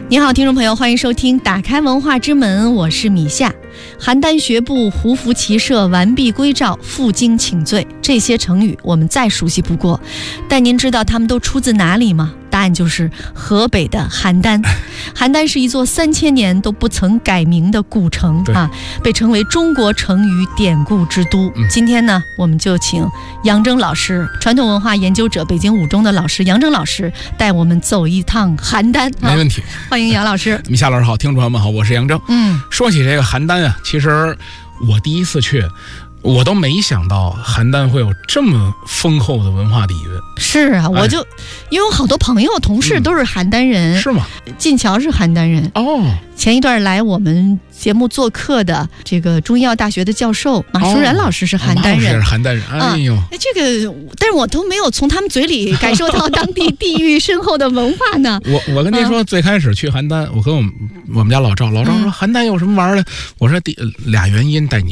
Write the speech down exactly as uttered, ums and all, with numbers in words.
您好，听众朋友，欢迎收听打开文化之门，我是米夏。邯郸学步，胡服骑射，完璧归赵，负荆请罪，这些成语我们再熟悉不过，但您知道它们都出自哪里吗？答案就是河北的邯郸。邯郸是一座三千年都不曾改名的古城啊，被称为中国成语典故之都。嗯、今天呢，我们就请杨铮老师，传统文化研究者，北京五中的老师杨铮老师，带我们走一趟邯郸。 没问题， 欢迎杨老师。 米夏老师好，听众朋友们好，我是杨铮。 嗯， 说起这个邯郸啊，其实我第一次去，我都没想到邯郸会有这么丰厚的文化底蕴。 是啊，我就、哎、因为我好多朋友同事都是邯郸人、 嗯、是吗？ 晋桥是邯郸人哦。 前一段来我们节目做客的这个中医药大学的教授马淑然老师是邯郸人， 哦、是邯郸人。哎呦、 啊，这个但是我都没有从他们嘴里感受到当地地域深厚的文化呢。 我我跟您说、嗯，最开始去邯郸，我跟我们我们家老赵，老赵说、嗯、邯郸有什么玩的？我说第俩原因带你